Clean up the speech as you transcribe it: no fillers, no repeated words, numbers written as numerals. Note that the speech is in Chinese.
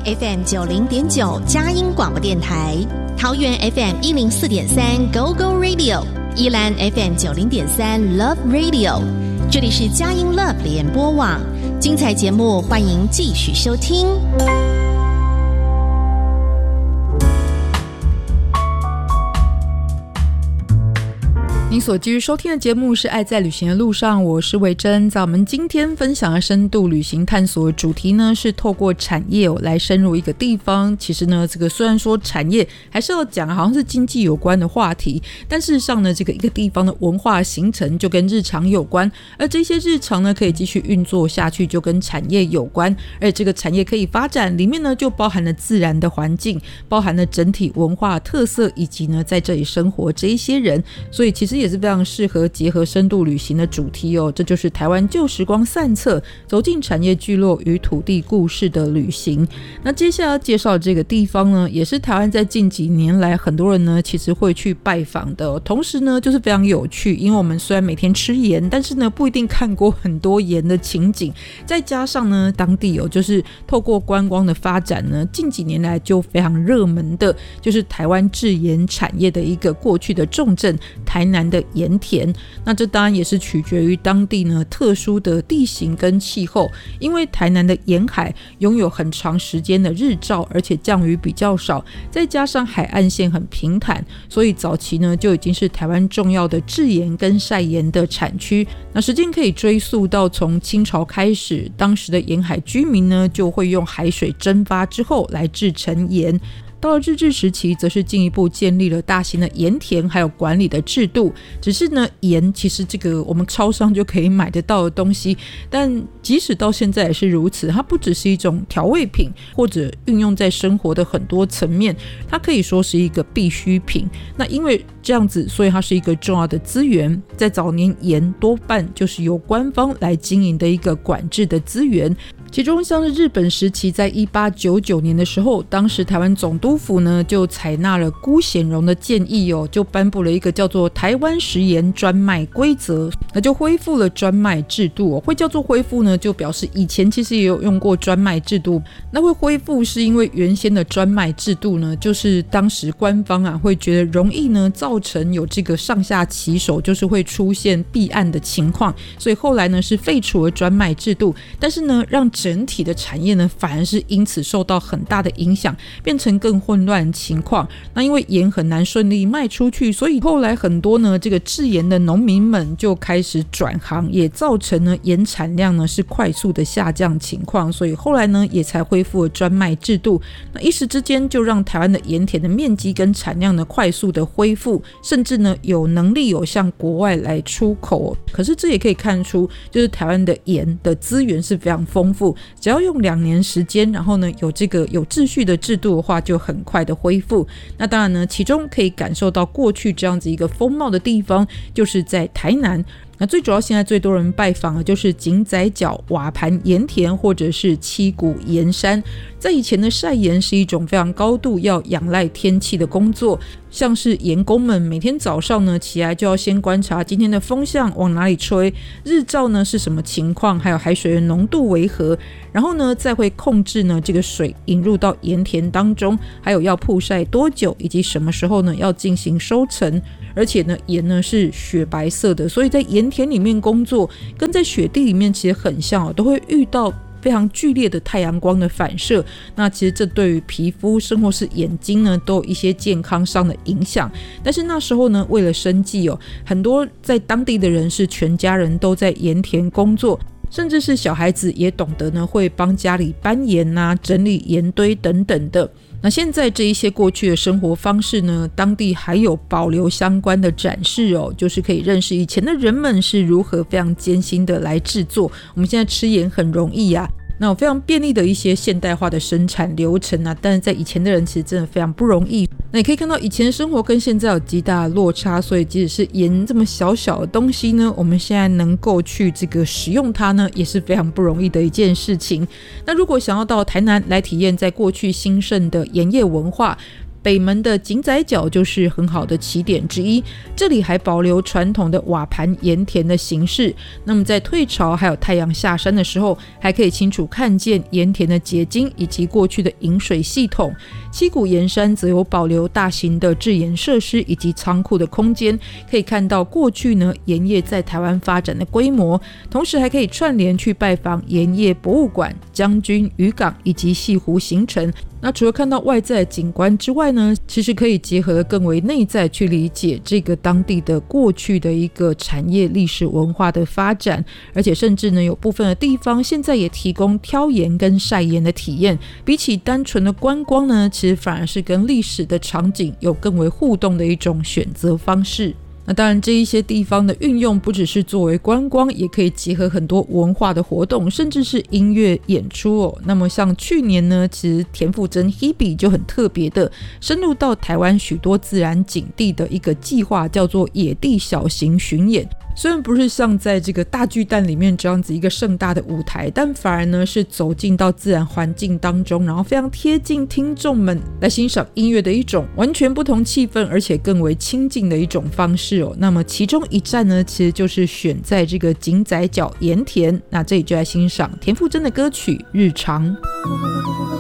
FM 90.9佳音广播电台，桃园 FM 104.3 Go Go Radio， 宜兰 FM 90.3 Love Radio， 这里是佳音 Love 联播网，精彩节目欢迎继续收听。 您所继续收听的节目是爱在旅行的路上，我是维珍。在我们今天分享的深度旅行探索的主题呢，是透过产业来深入一个地方。其实呢，这个虽然说产业还是要讲好像是经济有关的话题，但事实上呢，这个一个地方的文化形成就跟日常有关，而这些日常呢可以继续运作下去，就跟产业有关。而这个产业可以发展，里面呢就包含了自然的环境，包含了整体文化特色，以及呢在这里生活这一些人。所以其实也是非常适合结合深度旅行的主题哦，这就是台湾旧时光散策，走进产业聚落与土地故事的旅行。那接下来要介绍的这个地方呢，也是台湾在近几年来很多人呢其实会去拜访的哦。同时呢就是非常有趣，因为我们虽然每天吃盐，但是呢不一定看过很多盐的情景，再加上呢当地就是透过观光的发展呢，近几年来就非常热门的就是台湾制盐产业的一个过去的重镇台南的盐田。那这当然也是取决于当地呢特殊的地形跟气候，因为台南的沿海拥有很长时间的日照，而且降雨比较少，再加上海岸线很平坦，所以早期呢就已经是台湾重要的制盐跟晒盐的产区。那时间可以追溯到从清朝开始，当时的沿海居民呢就会用海水蒸发之后来制成盐。到了日治时期，则是进一步建立了大型的盐田还有管理的制度。只是呢，盐其实这个我们超商就可以买得到的东西，但即使到现在也是如此，它不只是一种调味品，或者运用在生活的很多层面，它可以说是一个必需品。那因为这样子，所以它是一个重要的资源。在早年，盐多半就是由官方来经营的一个管制的资源。其中像是日本时期，在1899年的时候，当时台湾总督府呢就采纳了辜显荣的建议哦，就颁布了一个叫做台湾食盐专卖规则，那就恢复了专卖制度哦。会叫做恢复呢，就表示以前其实也有用过专卖制度，那会恢复是因为原先的专卖制度呢，就是当时官方会觉得容易呢造成有这个上下其手，就是会出现弊案的情况，所以后来呢是废除了专卖制度，但是呢让整体的产业呢反而是因此受到很大的影响，变成更混乱的情况。那因为盐很难顺利卖出去，所以后来很多呢这个制盐的农民们就开始转行，也造成呢盐产量呢是快速的下降情况，所以后来呢也才恢复了专卖制度。那一时之间就让台湾的盐田的面积跟产量呢快速的恢复，甚至呢有能力向国外来出口。可是这也可以看出，就是台湾的盐的资源是非常丰富，只要用2年时间，然后呢有这个有秩序的制度的话，就很快的恢复。那当然呢，其中可以感受到过去这样子一个风貌的地方，就是在台南。那最主要现在最多人拜访的就是井仔角瓦盘盐田，或者是七股盐山。在以前的晒盐是一种非常高度要仰赖天气的工作，像是盐工们每天早上呢起来就要先观察今天的风向往哪里吹，日照呢是什么情况，还有海水的浓度为何，然后呢再会控制呢这个水引入到盐田当中，还有要曝晒多久，以及什么时候呢要进行收成。而且呢盐呢是雪白色的，所以在盐田里面工作跟在雪地里面其实很像都会遇到非常剧烈的太阳光的反射。那其实这对于皮肤甚或是眼睛呢都有一些健康上的影响。但是那时候呢为了生计很多在当地的人是全家人都在盐田工作，甚至是小孩子也懂得呢会帮家里搬盐整理盐堆等等的。那现在这一些过去的生活方式呢，当地还有保留相关的展示就是可以认识以前的人们是如何非常艰辛的来制作。我们现在吃盐很容易那有非常便利的一些现代化的生产流程但是在以前的人其实真的非常不容易。那你可以看到以前的生活跟现在有极大的落差，所以即使是盐这么小小的东西呢，我们现在能够去这个使用它呢，也是非常不容易的一件事情。那如果想要到台南来体验在过去兴盛的盐业文化， 北门的井仔角就是很好的起点之一，这里还保留传统的瓦盘盐田的形式，那么在退潮还有太阳下山的时候，还可以清楚看见盐田的结晶以及过去的饮水系统。七股盐山则有保留大型的制盐设施以及仓库的空间，可以看到过去呢盐业在台湾发展的规模，同时还可以串联去拜访盐业博物馆、将军渔港以及西湖行程。那除了看到外在景观之外呢，其实可以结合更为内在去理解这个当地的过去的一个产业历史文化的发展，而且甚至呢有部分的地方现在也提供挑盐跟晒盐的体验，比起单纯的观光呢，其实反而是跟历史的场景有更为互动的一种选择方式。那当然这一些地方的运用不只是作为观光，也可以结合很多文化的活动，甚至是音乐演出哦。那么像去年呢，其实田馥甄 Hebe 就很特别的深入到台湾许多自然景地的一个计划，叫做野地小型巡演。虽然不是像在这个大巨蛋里面这样子一个盛大的舞台，但反而呢是走进到自然环境当中，然后非常贴近听众们来欣赏音乐的一种完全不同气氛而且更为亲近的一种方式哦。那么其中一站呢，其实就是选在这个井仔角盐田，那这里就来欣赏田馥甄的歌曲《日常》。